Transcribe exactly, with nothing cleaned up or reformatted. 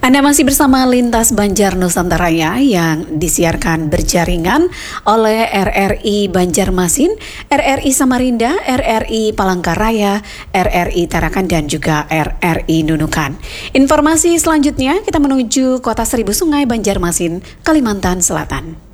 Anda masih bersama Lintas Banjar Nusantara yang disiarkan berjaringan oleh R R I Banjarmasin, R R I Samarinda, R R I Palangkaraya, R R I Tarakan, dan juga R R I Nunukan. Informasi selanjutnya kita menuju Kota Seribu Sungai, Banjarmasin, Kalimantan Selatan.